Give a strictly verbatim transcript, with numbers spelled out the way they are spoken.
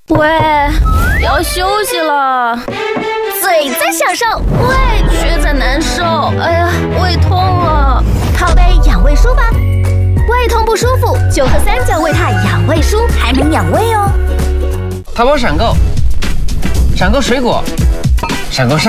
喂，要休息了。嘴在享受，胃却在难受。哎呀，胃痛了， 泡杯养胃舒吧。胃痛不舒服就喝三角胃泰养胃舒，还能养胃哦。 淘宝闪购，闪购水果，闪购沙。